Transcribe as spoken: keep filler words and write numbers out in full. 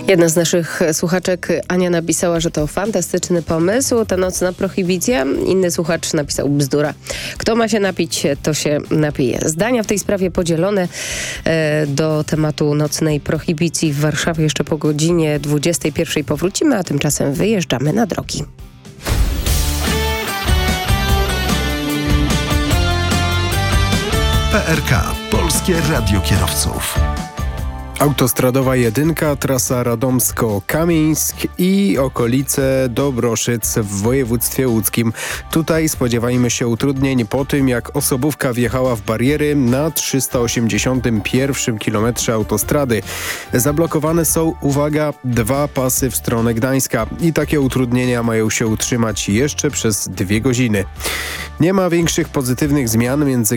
Jedna z naszych słuchaczek, Ania, napisała, że to fantastyczny pomysł, ta nocna prohibicja. Inny słuchacz napisał bzdura. Kto ma się napić, to się napije. Zdania w tej sprawie podzielone. E, do tematu nocnej prohibicji w Warszawie jeszcze po godzinie dwudziestej pierwszej powrócimy, a tymczasem wyjeżdżamy na drogi. P R K. Polskie Radio Kierowców. Autostradowa jedynka, trasa Radomsko-Kamieńsk i okolice Dobroszyc w województwie łódzkim. Tutaj spodziewajmy się utrudnień po tym, jak osobówka wjechała w bariery na trzysta osiemdziesiątym pierwszym kilometrze autostrady. Zablokowane są, uwaga, dwa pasy w stronę Gdańska i takie utrudnienia mają się utrzymać jeszcze przez dwie godziny. Nie ma większych pozytywnych zmian między